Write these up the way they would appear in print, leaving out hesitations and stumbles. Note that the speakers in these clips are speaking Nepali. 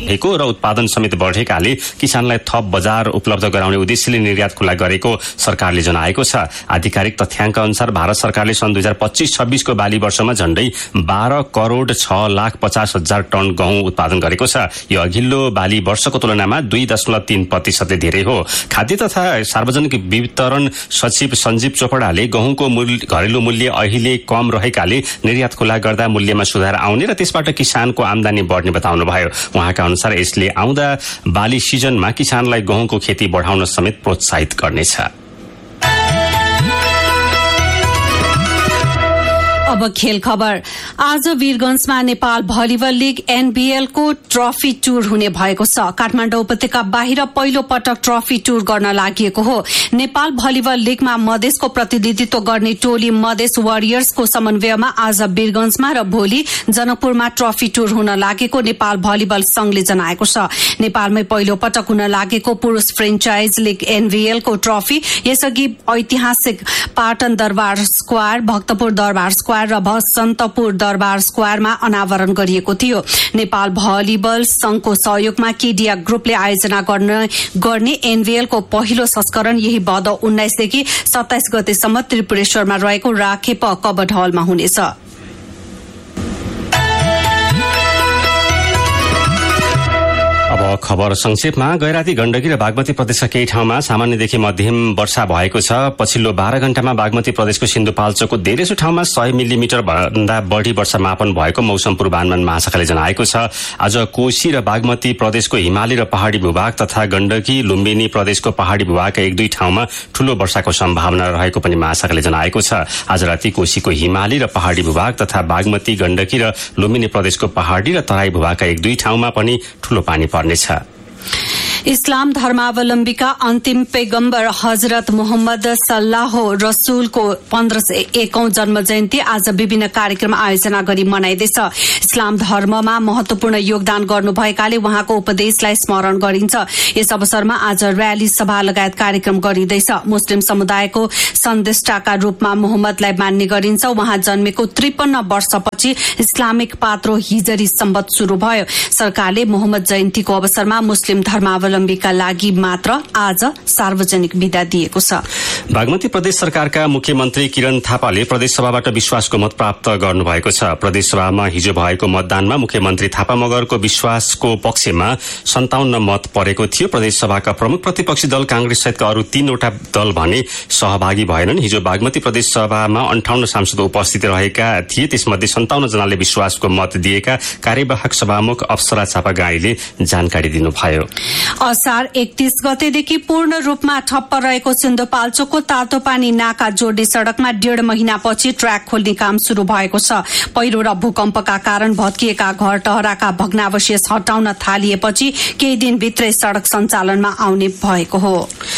बढेको र उत्पादन समेत बढेकाले किसानलाई थप बजार उपलब्ध गराउने उद्देश्यले निर्यात खुला गरेको सरकारले जनाएको छ। आधिकारिक तथ्याङ्क अनुसार भारत सरकारले सन् 2025-26 को बाली वर्षमा झण्डै 12,06,50,000 टन गहुँ उत्पादन गरेको छ। यो अघिल्लो बाली वर्षको तुलनामा 2.3% धेरै हो। खाद्य तथा सार्वजनिक वितरण सचिव सञ्जीव चोपडाले गहुँको घरेलु मूल्य अहिले कम रहेकाले निर्यात खुला गर्दा मूल्यमा सुधार आउने र त्यसबाट किसानको आमदानी बढ्ने बताउनुभयो। उहाँका अनुसार यसले आउँदा बाली सिजनमा किसानलाई गहुँको खेती बढाउन समेत प्रोत्साहित गर्नेछ। अब खेल खबर। आज वीरगंजमा नेपाल भलिबल लीग एनबीएल को ट्रफी टूर हुने भएको छ। काठमाडौँ उपत्यका बाहिर पहिलो पटक ट्रफी टूर गर्न लागिएको हो। नेपाल भलिबल लीगमा मधेसको प्रतिनिधित्व गर्ने टोली मधेस वारियर्सको समन्वयमा आज वीरगंजमा र भोलि जनकपुरमा ट्रफी टूर हुन लागेको नेपाल भलिबल संघले जनाएको छ। नेपालमै पहिलो पटक हुन लागेको पुरूष फ्रेन्चाइज लीग एनबीएल को ट्रफी यसअघि ऐतिहासिक पाटन दरबार स्क्वायर, भक्तपुर दरबार स्क्वायर र बसन्तपुर दरबार स्क्वायरमा अनावरण गरिएको थियो। नेपाल भलिबल संघको सहयोगमा केडिया ग्रुपले आयोजना गर्ने एनबीएल को पहिलो संस्करण यही भदौ 19 देखि 27 गतेसम्म त्रिपुरेश्वरमा रहेको राखेप कबड हलमा हुनेछ। अब खबर संक्षेपमा। गैराती गण्डकी र बागमती प्रदेशका केही ठाउँमा सामान्यदेखि मध्यम वर्षा भएको छ। पछिल्लो 12 घण्टामा बागमती प्रदेशको सिन्धुपाल्चोकको धेरैसो ठाउँमा 100 मिलिमिटर भन्दा बढी वर्षा मापन भएको मौसम पूर्वानुमान महाशाखाले जनाएको छ। आज कोशी र बागमती प्रदेशको हिमाली र पहाड़ी भूभाग तथा गण्डकी लुम्बिनी प्रदेशको पहाड़ी भूभागका 1-2 ठाउँमा ठूलो वर्षाको सम्भावना रहेको पनि महाशाखाले जनाएको छ। आज राति कोशीको हिमाली र पहाड़ी भूभाग तथा बागमती, गण्डकी र लुम्बिनी प्रदेशको पहाड़ी र तराई भूभागका 1-2 ठाउँमा पनि ठूलो पानी पर्नेछ। इस्लाम धर्मावलम्बीका अन्तिम पैगम्बर हजरत मोहम्मद सल्लाह रसूलको 1501औं जन्म जयन्ती आज विभिन्न कार्यक्रम आयोजना गरी मनाइँदैछ। इस्लाम धर्ममा महत्वपूर्ण योगदान गर्नुभएकाले उहाँको उपदेशलाई स्मरण गरिन्छ। यस अवसरमा आज र्याली, सभा लगायत कार्यक्रम गरिँदैछ। मुस्लिम समुदायको सन्देष्टाका रूपमा मोहम्मदलाई मान्ने गरिन्छ। उहाँ जन्मेको 53 वर्षपछि इस्लामिक पात्रो हिजरी सम्बत शुरू भयो। सरकारले मोहम्मद जयन्तीको अवसरमा मुस्लिम धर्मावलम्बीका लागि मात्र आज सार्वजनिक बिदा दिएको छ। बागमती प्रदेश सरकारका मुख्यमन्त्री किरण थापाले प्रदेशसभाबाट विश्वासको मत प्राप्त गर्नुभएको छ। प्रदेशसभामा हिजो भएको मतदानमा मुख्यमन्त्री थापा मगरको विश्वासको पक्षमा 57 मत परेको थियो। प्रदेशसभाका प्रमुख प्रतिपक्षी दल कांग्रेस सहितका अरू 3वटा दल भने सहभागी भएनन्। हिजो बागमती प्रदेश सभामा 58 सांसद उपस्थित रहेका थिए। त्यसमध्ये 57 जनाले विश्वासको मत दिएका कार्यवाहक सभामुख अप्सरा चापागाईले जानकारी दिनुभयो। असार 31 गतेदेखि पूर्ण रूपमा ठप्प रहेको सिन्धुपाल्चोकको तातोपानी नाका जोड्ने सड़कमा 1.5 महिनापछि ट्र्याक खोल्ने काम शुरू भएको छ। पहिरो र भूकम्पका कारण भत्किएका घर टहराका भग्नावशेष हटाउन थालिएपछि केही दिनभित्रै सड़क सञ्चालनमा आउने भएको हो।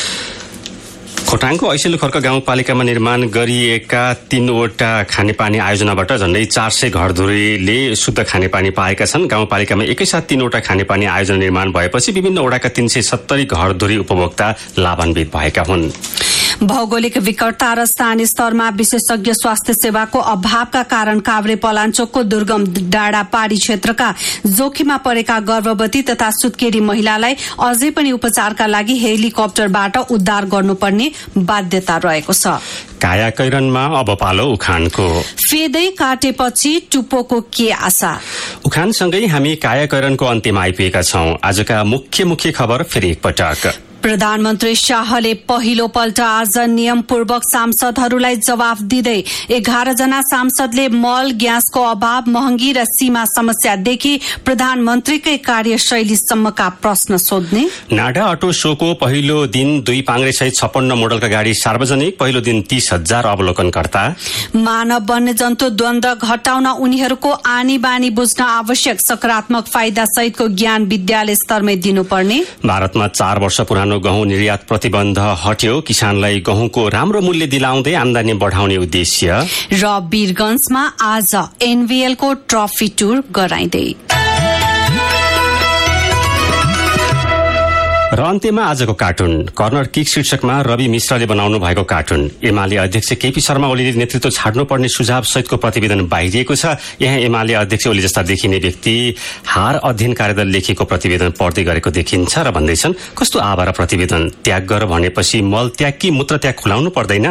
खोटाङको ऐसेलु खर्क गाउँपालिकामा निर्माण गरिएका 3वटा खानेपानी आयोजनाबाट झण्डै 400 घरधुरीले शुद्ध खानेपानी पाएका छन्। गाउँपालिकामा एकैसाथ 3वटा खानेपानी आयोजना निर्माण भएपछि विभिन्न वडाका 370 घरधुरी उपभोक्ता लाभान्वित भएका हुन्। भौगोलिक विकटता र स्थानीय स्तरमा विशेषज्ञ स्वास्थ्य सेवाको अभावका कारण काभ्रे पलाञ्चोकको दुर्गम डाँडापाडी क्षेत्रका जोखिममा परेका गर्भवती तथा सुत्केरी महिलालाई अझै पनि उपचारका लागि हेलिकप्टरबाट उद्धार गर्नुपर्ने बाध्यता रहेको छ। कायाकैरनमा अब पालो उखानको। फेदै काटेपछि टुप्पोको के आशा। उखानसँगै हामी कायाकैरनको अन्त्यमा आइपुगेका छौं। आजका मुख्य खबर फेरि एकपटक। प्रधानमन्त्री शाहले पहिलो पल्ट आज नियमपूर्वक सांसदहरूलाई जवाफ दिँदै 11 जना सांसदले मल, ग्यासको अभाव, महँगी र सीमा समस्यादेखि प्रधानमन्त्रीकै कार्यशैलीसम्मका प्रश्न सोध्ने। नाडा अटो शोको पहिलो दिन 2 पाङ्ग्रे सहित 56 मोडलका गाडी सार्वजनिक। पहिलो दिन 30,000 अवलोकनकर्ता। मानव वन्यजन्तु द्वन्द्व घटाउन उनीहरूको आनी बानी बुझ्न आवश्यक सकारात्मक फाइदा सहितको ज्ञान विद्यालय स्तरमै दिनुपर्ने। भारतमा 4 वर्ष पुरानो गहुँ निर्यात प्रतिबन्ध हट्यो। किसानलाई गहुँको राम्रो मूल्य दिलाउँदै आमदानी बढाउने उद्देश्य। र वीरगंजमा आज एनबीएल को ट्रफी टूर गराइँदै। र अन्त्यमा आजको कार्टुन कर्नर किक शीर्षकमा रवि मिश्रले बनाउनु भएको कार्टुन एमाले अध्यक्ष केपी शर्मा ओलीले नेतृत्व छाड्नुपर्ने सुझाव सहितको प्रतिवेदन बाहिरिएको छ। यहाँ एमाले अध्यक्ष ओली जस्ता देखिने व्यक्ति हार अध्ययन कार्यदल लेखेको प्रतिवेदन पढ्दै गरेको देखिन्छ र भन्दैछन्, कस्तो आवारा प्रतिवेदन, त्याग गर भनेपछि मल त्याग कि मूत्र त्याग खुलाउनु पर्दैन।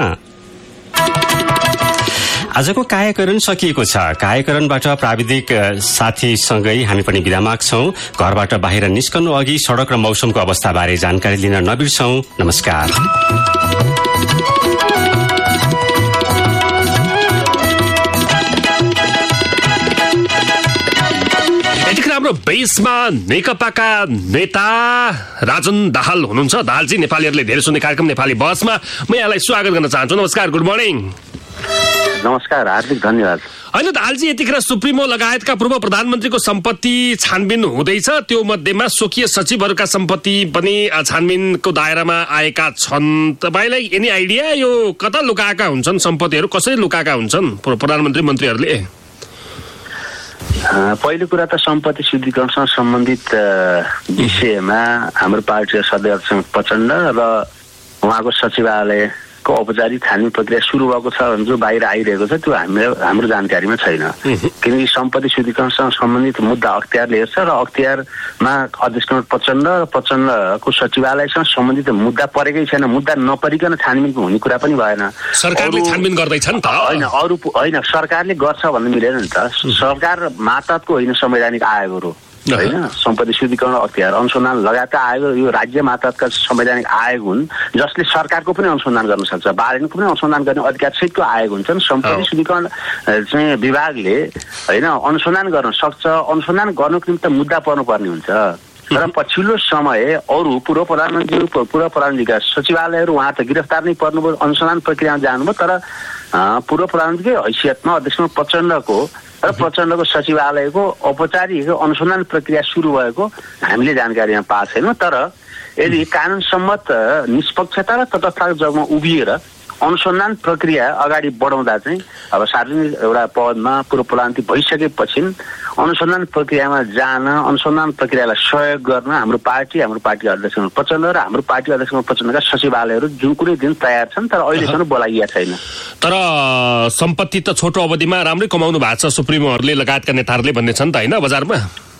आजको कायाकरण सकिएको छ। कायाकरणबाट प्राविधिक साथीसँगै हामी पनि विदा माग्छौं। घरबाट बाहिर निस्कनु अघि सड़क र मौसमको अवस्थाबारे जानकारी लिन नबिर्सौं। नमस्कार। यतिखेर हाम्रो बेसमा नेकपाका नेता राजन दाहाल हुनुहुन्छ। दाहालजी, नेपालीहरूले धेरै सुन्ने कार्यक्रम नेपाली बसमा म यहाँलाई स्वागत गर्न चाहन्छु। नमस्कार, गुड मर्निङ। नमस्कार, हार्दिक धन्यवाद। होइन दाहालजी, यतिखेर सुप्रिमो लगायतका पूर्व प्रधानमन्त्रीको सम्पत्ति छानबिन हुँदैछ। त्यो मध्येमा स्वकीय सचिवहरूका सम्पत्ति पनि छानबिनको दायरामा आएका छन्। तपाईलाई एनी आइडिया यो कता लुकाएका हुन्छन् सम्पत्तिहरू, कसरी लुकाएका हुन्छन् प्रधानमन्त्री मन्त्रीहरूले? पहिलो कुरा त सम्पत्ति शुद्धिकरणसँग सम्बन्धित विषयमा हाम्रो पार्टीका सदस्य प्रचण्ड र उहाँको सचिवालयको औपचारिक छानबिन प्रक्रिया सुरु भएको छ जो बाहिर आइरहेको छ, त्यो हाम्रो जानकारीमा छैन। किनकि सम्पत्ति शुद्धिकरणसँग सम्बन्धित मुद्दा अख्तियारले हेर्छ र अख्तियारमा अध्यक्ष प्रचण्ड र प्रचण्डको सचिवालयसँग सम्बन्धित मुद्दा परेकै छैन। मुद्दा नपरिकन छानबिनको हुने कुरा पनि भएन। सरकारले छानबिन गर्दैछ नि त? होइन, सरकारले गर्छ भन्नु मिलेन नि त। सरकार मातहतको होइन, संवैधानिक आयोगहरू होइन। सम्पत्ति शुद्धिकरण अख्तियार अनुसन्धान लगायतका आयोग यो राज्य मातहतका संवैधानिक आयोग हुन् जसले सरकारको पनि अनुसन्धान गर्न सक्छ, बाह्रको पनि अनुसन्धान गर्ने अधिकार सहितको आयोग हुन्छन्। सम्पत्ति शुद्धिकरण चाहिँ विभागले होइन अनुसन्धान गर्न सक्छ। अनुसन्धान गर्नको निम्ति मुद्दा पर्नुपर्ने हुन्छ। तर पछिल्लो समय अरू पूर्व प्रधानमन्त्रीका सचिवालयहरू उहाँ त गिरफ्तार नै पर्नुभयो, अनुसन्धान प्रक्रियामा जानुभयो। तर पूर्व प्रधानमन्त्रीकै हैसियतमा अध्यक्ष प्रचण्डको र प्रचण्डको सचिवालयको औपचारिक अनुसन्धान प्रक्रिया सुरु भएको हामीले जानकारीमा पाएको छैनौँ। तर यदि कानुन सम्मत निष्पक्षता र तटस्थताको जगमा उभिएर अनुसन्धान प्रक्रिया अगाडि बढाउँदा चाहिँ अब सार्वजनिक एउटा पदमा पूर्व प्रधानमन्त्री भइसकेपछि अनुसन्धान प्रक्रियामा जान, अनुसन्धान प्रक्रियालाई सहयोग गर्न हाम्रो पार्टीका अध्यक्ष प्रचण्ड र हाम्रो पार्टी अध्यक्ष प्रचण्डका सचिवालयहरू जुन कुनै दिन तयार छन्, तर अहिलेसम्म बोलाइएको छैन। तर सम्पत्ति त छोटो अवधिमा राम्रै कमाउनु भएको छ सुप्रिमोहरूले लगायतका नेताहरूले भन्ने छन् त होइन बजारमा?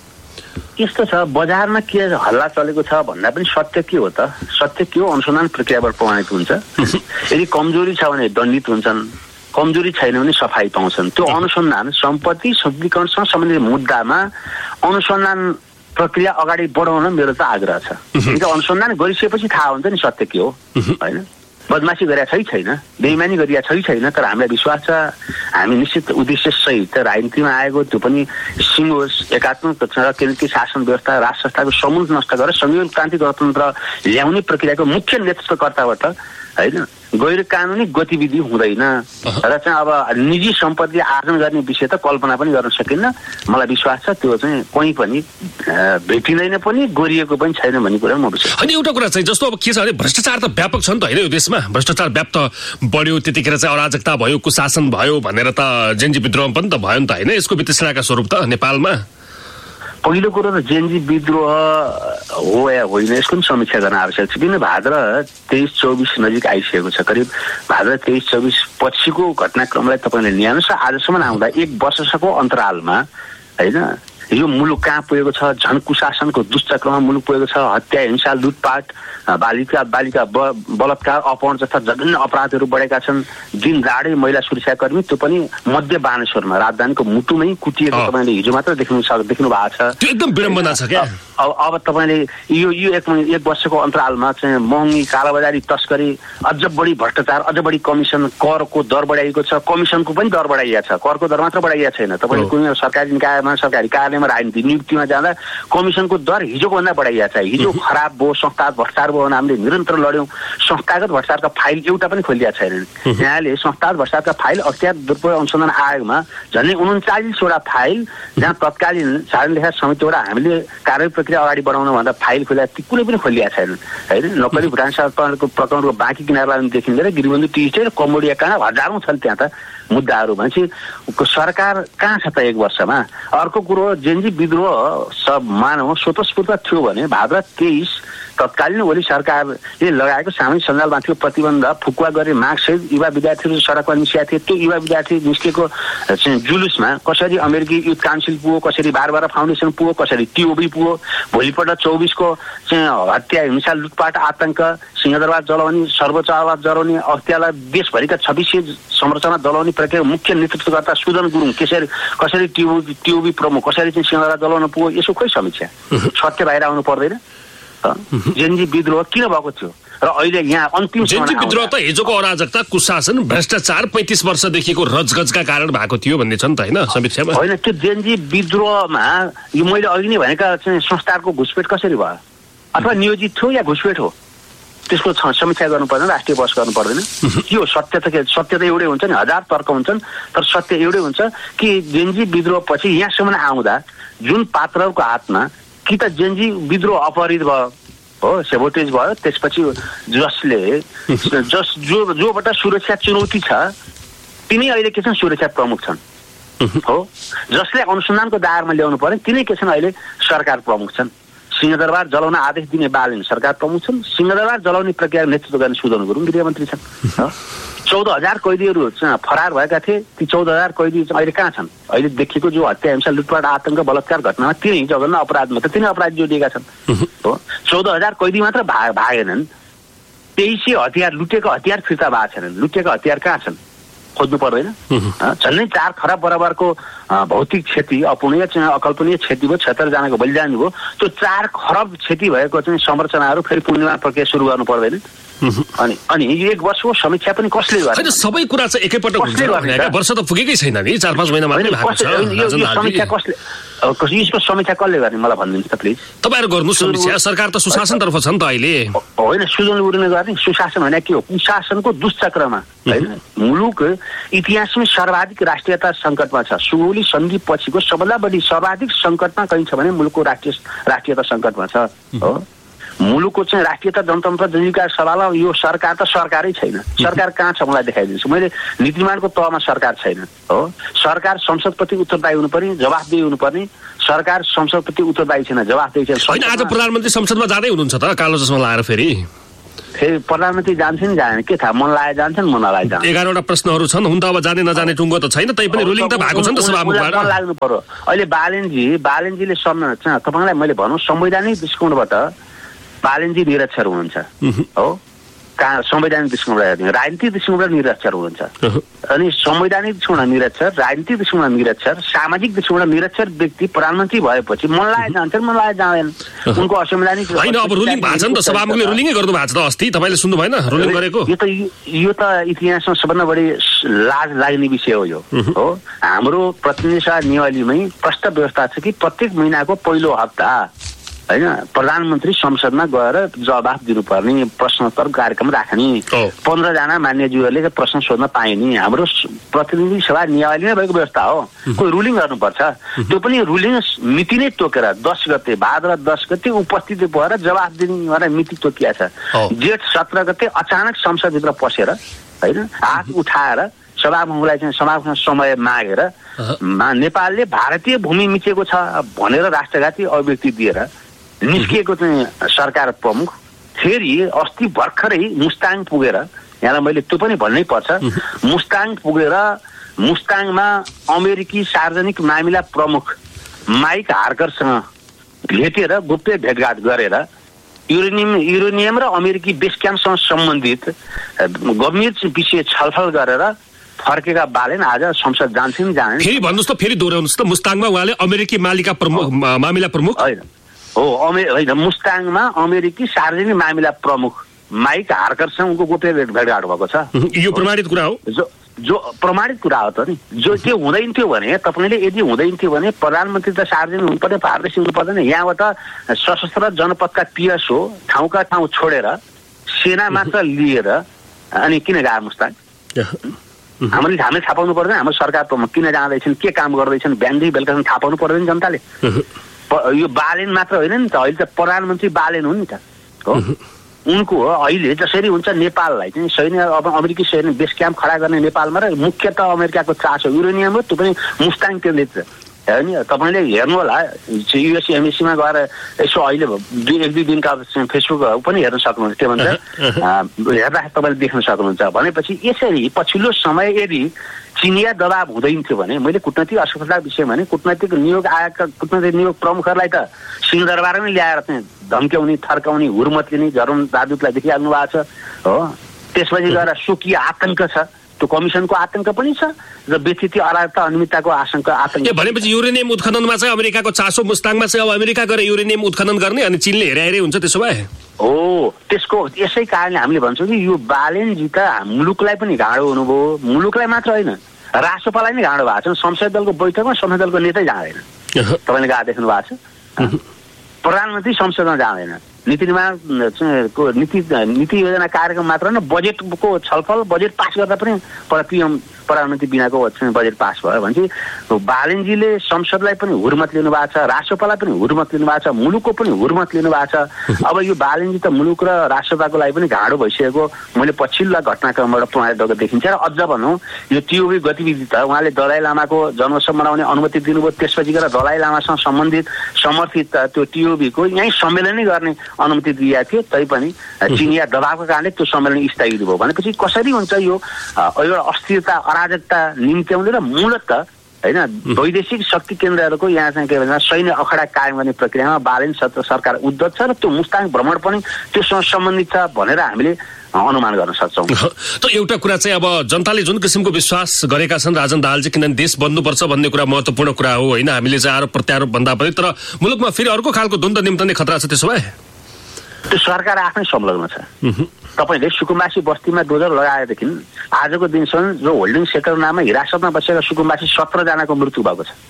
यस्तो छ, बजारमा के हल्ला चलेको छ भन्दा पनि सत्य के हो त? सत्य के हो? अनुसन्धान प्रक्रियाबाट प्रमाणित हुन्छ। यदि कमजोरी छ भने दण्डित हुन्छन्, कमजोरी छैन भने सफाई पाउँछन्। त्यो अनुसन्धान सम्पत्ति शुद्धिकरणसँग सम्बन्धित मुद्दामा अनुसन्धान प्रक्रिया अगाडि बढाउन मेरो त आग्रह छ। अनुसन्धान गरिसकेपछि थाहा हुन्छ नि सत्य के हो। होइन, बदमासी गरेका छैन, बेइमानी गरिया छैन, तर हामीलाई विश्वास छ हामी निश्चित उद्देश्य सहित राजनीतिमा आएको त्यो पनि सिङ्गोस् एकात्मक र केन्द्रीय शासन व्यवस्था राष्ट्र संस्थाको समूल नष्ट गरेर संघीय क्रान्ति गणतन्त्र ल्याउने प्रक्रियाको मुख्य नेतृत्वकर्ताबाट होइन गैर कानुनी गतिविधि हुँदैन र चाहिँ अब निजी सम्पत्ति आर्जन गर्ने विषय त कल्पना पनि गर्न सकिन्न। मलाई विश्वास छ त्यो चाहिँ कहीँ पनि भेटिँदैन पनि, गरिएको पनि छैन भन्ने कुरा म विश्वास। अनि एउटा कुरा चाहिँ जस्तो अब के छ भने भ्रष्टाचार त व्यापक छ नि त होइन यो देशमा, भ्रष्टाचार व्याप्त बढ्यो, त्यतिखेर चाहिँ अराजकता भयो, कुशासन भयो भनेर त जेनजी विद्रोह पनि त भयो नि त होइन? यसको विश्लेषणका स्वरूप त नेपालमा पहिलो कुरो त जेनजी विद्रोह हो या होइन यसको पनि समीक्षा गर्न आवश्यक छ। किन भाद्र 23-24 नजिक आइसकेको छ। करिब भाद्र 23-24 पछिको घटनाक्रमलाई तपाईँले निहाल्नुहोस्। आजसम्म आउँदा 1 वर्षको अन्तरालमा होइन यो मुलुक कहाँ पुगेको छ? झन् कुशासनको दुष्चक्रमा मुलुक पुगेको छ। हत्या, हिंसा, लुटपाट, बालिका बलात्कार, अपहरण जस्ता विभिन्न अपराधहरू बढेका छन्। दिन राडै महिला सुरक्षाकर्मी, त्यो पनि मध्य बानेश्वरमा राजधानीको मुटुमै कुटिएको तपाईँले हिजो मात्र देख्नु भएको छ। त्यो एकदम विडम्बना छ क्या। अब तपाईँले यो 1 वर्षको अन्तरालमा चाहिँ महँगी, कालाबजारी, तस्करी, अझ बढी भ्रष्टाचार, अझ बढी कमिसन, करको दर बढाइएको छ। कमिसनको पनि दर बढाइएको छ, करको दर मात्र बढाइएको छैन। तपाईँले कुनै सरकारी निकायमा, सरकारी कार्यालयमा राजनीति नियुक्तिमा जाँदा कमिसनको दर हिजोको भन्दा बढाइएको छ। हिजो खराब भयो, संस्थागत भ्रष्टाचार भयो भने हामीले निरन्तर लड्यौँ। संस्थागत भ्रष्टाचारका फाइल एउटा पनि खोलिएको छैन। यहाँले संस्थागत भ्रष्टाचारका फाइल अख्तियार दुरुपयोग अनुसन्धान आयोगमा झन्डै 39वटा फाइल जहाँ तत्कालीन साधारण लेखा समितिबाट हामीले कारबाही प्रक्रिया अगाडि बढाउन भन्दा फाइल खोल्या ती कुनै पनि खोलिएको छैन होइन। नक्कली भुटान सरकारको प्रकरणको बाँकी किनारालाई देखिँदैन, गिरिबन्धु टी स्टेट, कम्बोडिया कहाँ हजारौँ छन् त्यहाँ त मुद्दाहरू भनेपछि सरकार कहाँ छ त 1 वर्षमा? अर्को कुरो जेनजी विद्रोह सब मानव स्वतस्फूर्त थियो भने भाद्र 23 तत्कालीन ओली सरकारले लगाएको सामाजिक सञ्जालमाथिको प्रतिबन्ध फुकुवा गरे मार्क्ससहित युवा विद्यार्थीहरू सडकमा निस्केका थिए। त्यो युवा विद्यार्थी निस्केको जुलुसमा कसरी अमेरिकी युथ काउन्सिल पुग्यो, कसरी बारबारा फाउन्डेसन पुग्यो, कसरी टिओबी पुग्यो, भोलिपल्ट 24 को हत्या हिंसा लुटपाट आतंक सिंहदरबार जलाउने सर्वोच्च अदालत जलाउने हत्यालाई देशभरिका 2600 संरचना जलाउने प्रक्रिया मुख्य नेतृत्वकर्ता सुदन गुरुङ कसरी टिओबी प्रमुख कसरी चाहिँ सिंहदरबार जलाउन पुग्यो, यसो खोइ समीक्षा सत्य बाहिर आउनु पर्दैन। जेनजी विद्रोह किन भएको थियो र अहिले यहाँ अन्तिम जेनजी विद्रोह त हिजोको अराजकता कुशासन भ्रष्टाचार 35 वर्षदेखिको रजगजका कारण भएको थियो भन्ने छ नि त हैन समीक्षामा? होइन, त्यो जेनजी विद्रोहमा यो मैले अघि नै भनेका चाहिँ संस्थाको घुसपेट कसरी भयो अथवा नियोजित थियो या घुसपेट हो त्यसको समीक्षा गर्नु पर्दैन, राष्ट्रिय बहस गर्नु पर्दैन। यो सत्य त एउटै हुन्छ नि, 1000 तर्क हुन्छन् तर सत्य एउटै हुन्छ कि जेनजी विद्रोह पछि यहाँसम्म आउँदा जुन पात्रहरूको हातमा कि त जेनजी विद्रोह अपहरित भयो हो, सेबोटेज भयो, त्यसपछि जोबाट सुरक्षा चुनौती छ तिनै अहिले के छन् सुरक्षा प्रमुख छन् हो, जसले अनुसन्धानको दायरामा ल्याउनु पर्यो तिनै के छन् अहिले सरकार प्रमुख छन्। सिंहदरबार जलाउन आदेश दिने बालेन सरकार प्रमुख छन्, सिंहदरबार जलाउने प्रक्रिया नेतृत्व गर्ने सुदन गुरुङ गृहमन्त्री छन्। 14,000 कैदीहरू फरार भएका थिए, ती 14,000 कैदी अहिले कहाँ छन्? अहिले देखिएको जो हत्या हिंसा लुटपाट आतंक बलात्कार घटनामा तिनै जघन्य अपराधमा त तिनै अपराध जोडिएका छन् हो। 14,000 कैदी मात्र भागेनन्, 2300 हतियार लुटेको हतियार फिर्ता भएको छैनन्। लुटेको हतियार कहाँ छन् खोज्नु पर्दैन? झन्डै 4 खरब बराबरको भौतिक क्षति अपूर्णीय अकल्पनीय क्षति भयो, 76 जनाको बलिदान भयो। त्यो 4 खरब क्षति भएको चाहिँ संरचनाहरू फेरि पुनर्निर्माण प्रक्रिया सुरु गर्नु पर्दैन? अनि यो 1 वर्षको समीक्षा पनि कसले गर्ने? सबै कुरा चाहिँ एकैपटक हुन्छ भने वर्ष त पुगेकै छैन नि, 4-5 महिना मात्रै भएको छ। यो समीक्षा कसले यसको समीक्षा कसले गर्ने मलाई भनिदिनुहोस् त प्लिज। तपाईहरु गर्नु समीक्षा, सरकार त सुशासनतर्फ छ नि त अहिले। होइन, सुजन उर्ने गर्ने सुशासन होइन के हो? कुशासनको दुष्चक्रमा हैन मुलुक इतिहासमै सर्वाधिक राष्ट्रियता सङ्कटमा छ। सुगौली सन्धि पछिको सबभन्दा बढी सर्वाधिक सङ्कटमा कहीँ छ भने मुलुकको राष्ट्रियता सङ्कटमा छ हो। मुलुकको चाहिँ राष्ट्रियता जनतन्त्र जनजीविका सवालमा यो सरकार त सरकारै छैन। सरकार कहाँ छ मलाई देखाइदिन्छु। मैले नीति निर्माणको तहमा सरकार छैन हो। सरकार संसदप्रति उत्तरदायी हुनुपर्ने, जवाफदेही हुनुपर्ने। सरकार संसदप्रति उत्तरदायी छैन, जवाफदेही छैन। होइन, आज प्रधानमन्त्री संसदमा जाँदै हुनुहुन्छ त कालो चस्मा लाएर फेरि प्रधानमन्त्री जान्छन् जाने के थाहा, मन लाए जान्छन् मन नलाए जान्छन्। 11वटा प्रश्नहरू छन्, हुन त अब जाने नजाने टुङ्गो त छैन, तैपनि रुलिङ त भएको छ नि त सभामुखबाट। मन लाग्नु पर्यो। अहिले बालेनजीले तपाईँलाई मैले भनौँ संवैधानिक दृष्टिकोणबाट बालेनजी निरक्षर हुनुहुन्छ हो। कहाँ संवैधानिक दृष्टिकोणबाट राजनीतिक दृष्टिकोणबाट निरक्षर हुनुहुन्छ। अनि संवैधानिक दृष्टिकोणबाट निरक्षर, राजनीतिक दृष्टिकोणबाट निरक्षर, सामाजिक दृष्टिकोणबाट निरक्षर व्यक्ति प्रधानमन्त्री भएपछि मन लाए जान्छन् मन लाए जाँदैन। उनको असंवैधानिक होइन, अब रुलिङ भएको छ नि त, सभामुखले रुलिङै गर्नु भएको छ त अस्ति, तपाईँले सुन्नु भएन रुलिङ गरेको? यो त इतिहासमा सबभन्दा बढी लाज लाग्ने विषय हो यो हो। हाम्रो प्रतिनिधि सभा निवालीमै प्रष्ट व्यवस्था छ कि प्रत्येक महिनाको पहिलो हप्ता हैन प्रधानमन्त्री संसदमा गएर जवाफ दिनुपर्ने, प्रश्नोत्तर कार्यक्रम राख्ने, 15 जना मान्यज्यूहरूले प्रश्न सोध्न पाइने हाम्रो प्रतिनिधि सभा नियावलीमै भएको व्यवस्था हो। कोही रुलिङ गर्नुपर्छ, त्यो पनि रुलिङ मिति नै तोकेर 10 गते भाद्र 10 गते उपस्थिति भएर जवाफ दिने भनेर मिति तोकिया छ। जेठ 17 गते अचानक संसदभित्र पसेर हैन हात उठाएर सभामुखलाई चाहिँ सभामुखमा समय मागेर नेपालले भारतीय भूमि मिचेको छ भनेर राष्ट्रघाती अभिव्यक्ति दिएर निस्किएको चाहिँ सरकार प्रमुख फेरि अस्ति भर्खरै मुस्ताङ पुगेर, यहाँलाई मैले त्यो पनि भन्नै पर्छ, मुस्ताङ पुगेर मुस्ताङमा अमेरिकी सार्वजनिक मामिला प्रमुख माइक हार्करसँग भेटेर गुप्त भेटघाट गरेर युरेनियम र अमेरिकी बेस क्याम्पसँग सम्बन्धित गम्भीर विषय छलफल गरेर फर्केका बालेन आज संसद जान्छन् जाने। फेरि भन्नुहोस् त, फेरि दोहोऱ्याउनुहोस् त, मुस्ताङमा उहाँले अमेरिकी मामिला प्रमुख होइन हो, होइन मुस्ताङमा अमेरिकी सार्वजनिक मामिला प्रमुख माइक हार्करसँग उनको गोप्य भेटघाट भएको छ। यो प्रमाणित कुरा हो, जो प्रमाणित कुरा हो त नि। जो त्यो हुँदैन थियो भने तपाईँले यदि हुँदैन थियो भने प्रधानमन्त्री त सार्वजनिक हुनुपर्ने, पारदर्शी हुनु पर्दैन। यहाँबाट सशस्त्र जनपदका पिएसओ ठाउँका ठाउँ छोडेर सेना मात्र लिएर अनि किन गए मुस्ताङ? हामीले थाहा पाउनु पर्दैन हाम्रो सरकार प्रमुख किन जाँदैछन्, के काम गर्दैछन्, बिहानदेखि बेलुकासम्म थाहा पाउनु पर्दैन जनताले। यो बालेन मात्र होइन नि त, अहिले त प्रधानमन्त्री बालेन हुन् नि त हो। उनको अहिले जसरी हुन्छ नेपाललाई चाहिँ सैन्य अब अमेरिकी सैन्य बेस क्याम्प खडा गर्ने नेपालमा र मुख्यतः अमेरिकाको चासो युरेनियम हो, त्यो पनि मुस्ताङ केन्द्रित हो नि। तपाईँले हेर्नु होला युएस एमएसीमा गएर यसो अहिले एक दुई दिनका फेसबुक पनि हेर्न सक्नुहुन्छ। के भन्छ हेर्दा तपाईँले देख्न सक्नुहुन्छ। भनेपछि यसरी पछिल्लो समय यदि चिनिया दबाब हुँदैन थियो भने, मैले कूटनैतिक असफलता विषय भने कूटनैतिक नियोग आएका कूटनैतिक नियोग प्रमुखहरूलाई त सिंहदरबारमै ल्याएर चाहिँ धम्क्याउने, थर्काउने, हुर्मत लिने जरुण राजदूतलाई देखिहाल्नु भएको छ हो। त्यसपछि गएर स्वकीय आतंक छ, त्यो कमिसनको आतंक पनि छ र व्यथित अराजकता अनियमितताको आतंक। भनेपछि युरेनियम उत्खननमा चाहिँ अमेरिकाको चासो मुस्ताङमा चाहिँ अब अमेरिका गएर युरेनियम उत्खनन गर्ने अनि चीनले हेरे हुन्छ त्यसो भए हो। त्यसको यसै कारणले हामीले भन्छौँ कि यो बालेनजी त मुलुकलाई पनि घाँडो हुनुभयो, मुलुकलाई मात्र होइन राष्ट्रपालाई नै घाँडो भएको छ। संसदीय दलको बैठकमा संसदीय दलको नेतै जाँदैन, तपाईँले गएर देख्नु भएको छ। प्रधानमन्त्री संसदमा जाँदैन, नीति योजना कार्यक्रम मात्र होइन बजेटको छलफल, बजेट पास गर्दा पनि पिएम प्रधानमन्त्री बिनाको बजेट पास भयो भने बालेनजीले संसदलाई पनि हुर्मत लिनु भएको छ, राष्ट्रपालाई पनि हुर्मत लिनु भएको छ, मुलुकको पनि हुर्मत लिनु भएको छ। अब यो बालेनजी त मुलुक र राष्ट्रपाको लागि पनि घाँडो भइसकेको मैले पछिल्ला घटनाक्रमबाट प्रमाणित देखिन्छ। र अझ भनौँ यो टिओबी गतिविधि त उहाँले दलाई लामाको जन्मोत्सव मनाउने अनुमति दिनुभयो, त्यसपछि गएर दलाई लामासँग सम्बन्धित समर्थित त्यो टिओबीको यहीँ सम्मेलनै गर्ने अनुमति दिएको थियो, तैपनि चिनिया दबावको कारणले त्यो सम्मेलन स्थगित भयो। भनेपछि कसरी हुन्छ यो एउटा अस्थिरता अराजकता निम्त्याउने र मूलत होइन वैदेशिक शक्ति केन्द्रहरूको यहाँ चाहिँ के भन्छ सैन्य अखडा कायम गर्ने प्रक्रियामा बालेन सरकार उद्धत छ र त्यो मुस्ताङ भ्रमण पनि त्योसँग सम्बन्धित छ भनेर हामीले अनुमान गर्न सक्छौँ। त एउटा कुरा चाहिँ अब जनताले जुन किसिमको विश्वास गरेका छन् राजन दाहालजी, किनभने देश बन्नुपर्छ भन्ने कुरा महत्त्वपूर्ण कुरा हो होइन, हामीले चाहिँ आरोप प्रत्यारोप भन्दा पनि, तर मुलुकमा फेरि अर्को खालको द्वन्द्व निम्तने खतरा छ। त्यसो भए त्यो सरकार आफै संलग्न छ। तपाईँले सुकुम्बासी बस्तीमा डोजर लगाएदेखि आजको दिनसम्म जो होल्डिङ सेक्टर नाममा हिरासतमा बसेका सुकुम्बासी 17 जनाको मृत्यु भएको छ।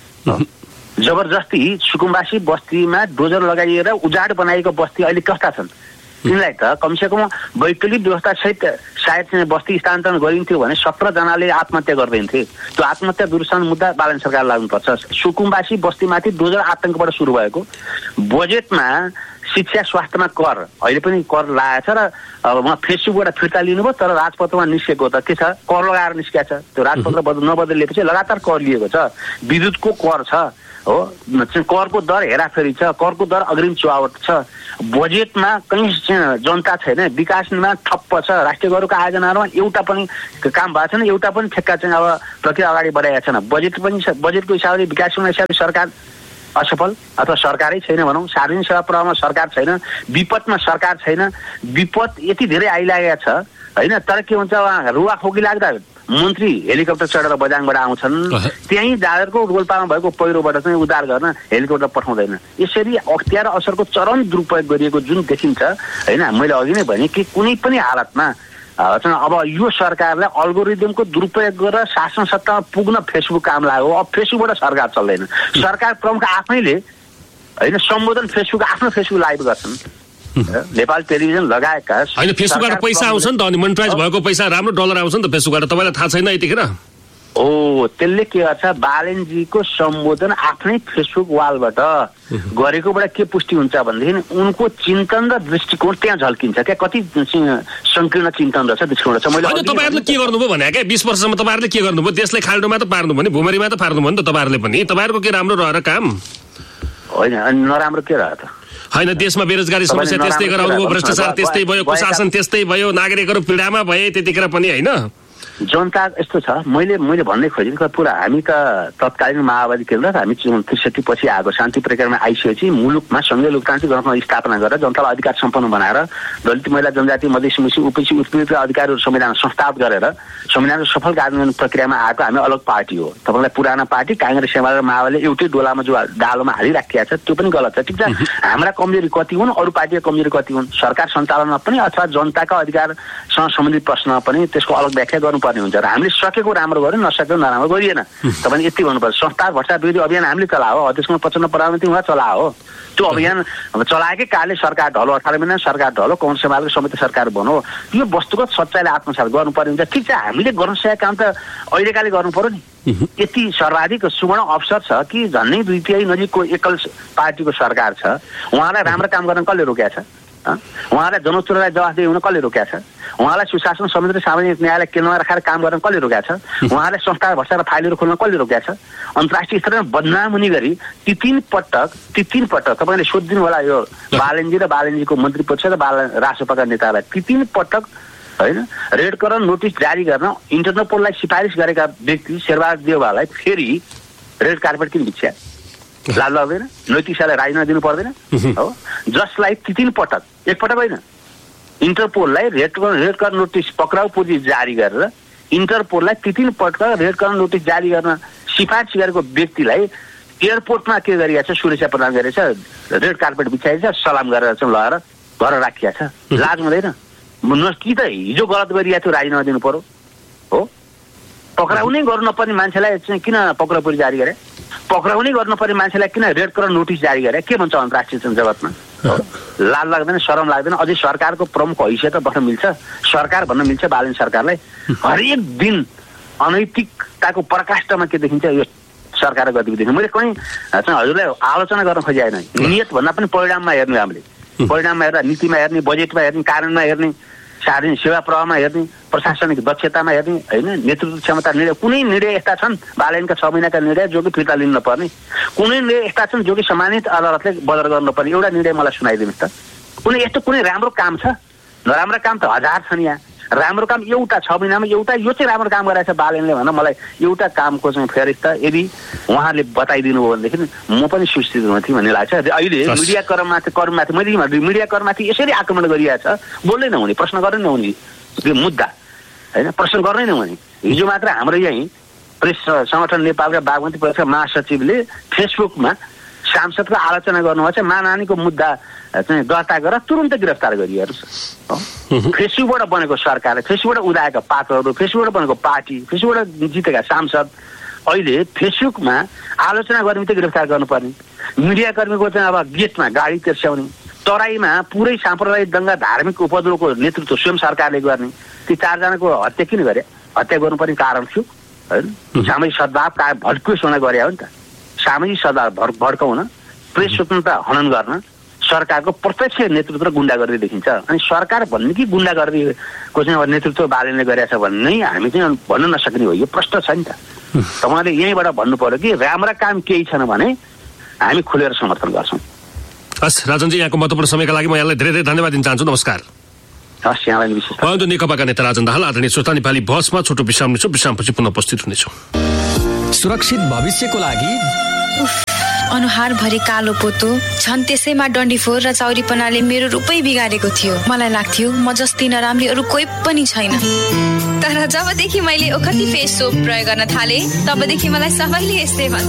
जबरजस्ती सुकुम्बासी बस्तीमा डोजर लगाइएर उजाड बनाइएको बस्ती अहिले कस्ता छन्, तिनलाई त कमसेकम वैकल्पिक व्यवस्था सहित सायद बस्ती स्थानान्तरण गरिन्थ्यो भने 17 जनाले आत्महत्या गरिदिन्थे। त्यो आत्महत्या दुरुस्तान मुद्दा बालन सरकार लाग्नुपर्छ। सुकुम्बासी बस्तीमाथि डोजर आतंकबाट सुरु भएको बजेटमा शिक्षा स्वास्थ्यमा कर अहिले पनि कर लागेको छ र उहाँ फेसबुकबाट फिर्ता लिनुभयो, तर राजपत्रमा निस्केको त के छ, कर लगाएर निस्केको छ। त्यो राजपत्र नबदलिएपछि लगातार कर लिएको छ, विद्युतको कर छ हो, करको दर हेराफेरी छ, करको दर अग्रिम चुहावट छ, बजेटमा कहीँ जनता छैन, विकास निर्माण ठप्प छ, राष्ट्रिय गौरवका आयोजनाहरूमा एउटा पनि काम भएको छैन, एउटा पनि ठेक्का चाहिँ अब प्रक्रिया अगाडि बढाएको छैन। बजेटको हिसाबले विकासको हिसाबले सरकार असफल अथवा सरकारै छैन भनौँ, सार्वजनिक सेवा प्रवाहमा सरकार छैन, विपदमा सरकार छैन, विपद यति धेरै आइलागेको छ होइन। तर के हुन्छ उहाँ रुवाखोकी लाग्दा मन्त्री हेलिकप्टर चढेर बजाङबाट आउँछन्, त्यहीँ दादरको रोल्पामा भएको पहिरोबाट चाहिँ उद्धार गर्न हेलिकप्टर पठाउँदैन। यसरी अख्तियार असरको चरम दुरुपयोग गरिएको जुन देखिन्छ होइन, मैले अघि नै भने कि कुनै पनि हालतमा अब यो सरकारलाई अल्गोरिदमको दुरुपयोग गरेर शासन सत्तामा पुग्न फेसबुक काम लाग्यो। अब फेसबुकबाट सरकार चल्दैन, सरकार प्रमुख आफैले होइन सम्बोधन फेसबुक आफ्नो फेसबुक लाइभ गर्छन्। नेपाल टेलिभिजन लगाएका होइन फेसबुकबाट पैसा आउँछ नि त, अनि मोनिटाइज भएको पैसा राम्रो डलर आउँछ नि त फेसबुकबाट, तपाईँलाई थाहा छैन यतिखेर? त्यसले के गर्छ, बालेनजीको सम्बोधन आफ्नै फेसबुक वालबाट गरेकोबाट के पुष्टि हुन्छ भनेदेखि उनको चिन्तन र दृष्टिकोण त्यहाँ झल्किन्छ। क्या कति संकीर्ण चिन्तन रहेछ, दृष्टिकोण रहेछ। मैले तपाईँहरूले के गर्नुभयो भने क्या 20 वर्षसम्म तपाईँहरूले के गर्नुभयो, देशलाई खाल्डोमा त पार्नु भने भुमरीमा त पार्नु भयो नि त तपाईँहरूले पनि। तपाईँहरूको के राम्रो रहेर काम होइन, नराम्रो के रह्यो त? होइन देशमा बेरोजगारी समस्या त्यस्तै गराउनु भयो, भ्रष्टाचार त्यस्तै भयो, कुशासन त्यस्तै भयो, नागरिकहरू पीडामा भए त्यतिखेर पनि होइन। जनता यस्तो छ, मैले भन्दै खोजेको पुरा हामी त तत्कालीन माओवादी केन्द्र हामी 63 पछि आएको शान्ति प्रक्रियामा आइसकेपछि मुलुकमा संघीय लोकतान्त्रिक गणतन्त्र स्थापना गरेर जनतालाई अधिकार सम्पन्न बनाएर दलित महिला जनजाति मधेसी ओबीसी उत्पीडित अधिकारहरू संविधान संस्थापित गरेर संविधानको सफल कार्यान्वयन प्रक्रियामा आएको हामी अलग पार्टी हो। तपाईँलाई पुराना पार्टी काङ्ग्रेस एमाले र माओवादीले एउटै डोलामा जो डालोमा हालिराखिएको छ त्यो पनि गलत छ। ठिक छ, हाम्रा कमजोरी कति हुन्, अरू पार्टीका कमजोरी कति हुन्, सरकार सञ्चालनमा पनि अथवा जनताका अधिकारसँग सम्बन्धित प्रश्नमा पनि त्यसको अलग व्याख्या गर्नुपर्छ हुन्छ र हामीले सकेको राम्रो गर्यो, नसकेको नराम्रो गरिएन। तपाईँले यति भन्नुपर्छ। संस्था भ्रष्टाचार विरोधी अभियान हामीले चलायो, अध्यक्ष 55 प्रधानमन्त्री उहाँ चलायो, त्यो अभियान चलाएकै कारणले सरकार ढलो, 18 महिना सरकार ढलो, कांग्रेस एमालेको समिति सरकार बनो। यो वस्तुगत सच्चाइलाई आत्मसात गर्नुपर्ने हुन्छ। ठिक छ, हामीले गर्न सकेका काम त अहिलेकाले गर्नु पर्यो नि। यति सर्वाधिक सुवर्ण अवसर छ कि झन्नै 2/3 नजिकको एकल पार्टीको सरकार छ, उहाँलाई राम्रो काम गर्न कसले रोकेको छ? उहाँलाई जनचोरलाई जवाफदेही हुन कसले रोकेको छ? उहाँलाई सुशासन समिति र सार्वजनिक न्यायालय केन्द्रमा राखेर काम गर्न कसले रोकेको छ? उहाँलाई संस्था भ्रष्टाचार फाइलहरू खोल्न कसले रोकेको छ? अन्तर्राष्ट्रिय स्तरमा बदनाम हुने गरी ती तीन पटक तपाईँले सोधिदिनु होला यो बालनजी र बालनजीको मन्त्री परिषद र राष्ट्रपतिका नेतालाई ती तीन पटक होइन रेड करण नोटिस जारी गर्न इन्टरपोललाई सिफारिस गरेका व्यक्ति शेरबहादुर देउवालाई फेरि रेड कार्पेट किन बिछ्या? लाज लाग्दैन? नैतिकतालाई राजीनामा दिनु पर्दैन हो? जसलाई ती तीन पटक एकपटक होइन इन्टरपोललाई रेड करण नोटिस पक्राउ पूर्जी जारी गरेर इन्टरपोललाई ती तीन पटक रेड करण नोटिस जारी गर्न सिफारिस गरेको व्यक्तिलाई एयरपोर्टमा के गरिएको छ? सुरक्षा प्रदान गरेछ, रेड कार्पेट बिछाएछ, सलाम गरेर चाहिँ लगेर घर राखिएको छ। लाज हुँदैन? कि त हिजो गलत गरिएको थियो राजीनामा दिनु पर्यो हो? पक्राउ नै गर्नु नपर्ने मान्छेलाई चाहिँ किन पक्राउ पूर्जी जारी गरे? पक्राउ नै गर्नुपर्ने मान्छेलाई किन रेड करण नोटिस जारी गरे? के भन्छ अन्तर्राष्ट्रिय जगतमा? लाज लाग्दैन? शरम लाग्दैन? अझै सरकारको प्रमुख हैसियत बस्न मिल्छ? सरकार भन्न मिल्छ बालन सरकारलाई? हरेक दिन अनैतिकताको प्रकाष्ठमा के देखिन्छ यो सरकारको गतिविधि। मैले कहीँ हजुरलाई आलोचना गर्न खोजेन। नियत भन्दा पनि परिणाममा हेर्ने, हामीले परिणाममा हेर्दा नीतिमा हेर्ने, बजेटमा हेर्ने, कानुनमा हेर्ने, सार्वजनिक सेवा प्रवाहमा हेर्ने, प्रशासनिक दक्षतामा हेर्ने होइन, नेतृत्व क्षमता निर्णय। कुनै निर्णय यस्ता छन् बालनका 6 महिनाका निर्णय जो कि फिर्ता लिनु नपर्ने, कुनै निर्णय यस्ता छन् जो कि सम्मानित अदालतले बदर गर्नुपर्ने। एउटा निर्णय मलाई सुनाइदिनुहोस् त। कुनै राम्रो काम छ? नराम्रो काम त हजार छन् यहाँ। राम्रो काम एउटा 6 महिनामा एउटा यो चाहिँ राम्रो काम गराएछ बालनले भनेर मलाई एउटा कामको चाहिँ फेरिस्त यदि उहाँले बताइदिनु हो भनेदेखि म पनि सुस्थित हुन्थेँ भन्ने लाग्छ। अहिले मिडिया कर्ममाथि मैले मिडिया कर्ममाथि यसरी आक्रमण गरिरहेछ, बोल्दै नहुने, प्रश्न गर्नै नहुने त्यो मुद्दा होइन, प्रश्न गर्नै नहुने। हिजो मात्र हाम्रो यहीँ प्रेस संगठन नेपालका बागमती प्रदेशका महासचिवले फेसबुकमा सांसदको आलोचना गर्नुभएको छ, मानहानिको मुद्दा चाहिँ दर्ता गरेर तुरन्तै गिरफ्तार गरिहेर्नुहोस्। फेसबुकबाट बनेको सरकार, फेसबुकबाट उदाएका पात्रहरू, फेसबुकबाट बनेको पार्टी, फेसबुकबाट जितेका सांसद अहिले फेसबुकमा आलोचना गर्ने त गिरफ्तार गर्नुपर्ने। मिडियाकर्मीको चाहिँ अब गेटमा गाडी तेर्स्याउने, तराईमा पुरै साम्प्रदायिक दङ्गा धार्मिक उपद्रवको नेतृत्व स्वयं सरकारले गर्ने, ती 4 जनाको हत्या किन गरे? हत्या गर्नुपर्ने कारण थियो होइन? सामाजिक सद्भाव भड्कुस हुन गरे हो नि त। सामाजिक सद्भाव भड्काउन, प्रेस स्वतन्त्रता हनन गर्न सरकारको प्रत्यक्ष नेतृत्व र गुन्डागर्दी देखिन्छ। अनि सरकार भन्ने कि गुन्डागर्दीको चाहिँ अब नेतृत्व बालनले गरेछ भन्ने हामी चाहिँ भन्न नसक्ने हो। यो प्रश्न छ नि त। तपाईँले यहीँबाट भन्नु पर्यो कि राम्रा काम केही छैन भने हामी खुलेर समर्थन गर्छौँ। हस् राजनजी, यहाँको महत्त्वपूर्ण समयका लागि म यहाँलाई धेरै धेरै धन्यवाद दिन चाहन्छु। नमस्कार। हस्, यहाँलाई विशेष धन्यवाद। नेकपाका नेता राजन दाहाल। आदरणीय श्रोता, नेपाली बसमा छोटो विश्राम लिन्छौँ। विश्रामपछि पुनः उपस्थित हुनेछौँ। सुरक्षित भविष्यको लागि अनुहार भरि कालो पोतो छन्, त्यसैमा डन्डीफोर र चौरीपनाले मेरो रूपै बिगारेको थियो। मलाई लाग्थ्यो म जस्ती नराम्री अरू कोही पनि छैन। तर जबदेखि मैले ओखती फेस सोप प्रयोग गर्न थाले तबदेखि मलाई सबैले यस्तै भन्छ।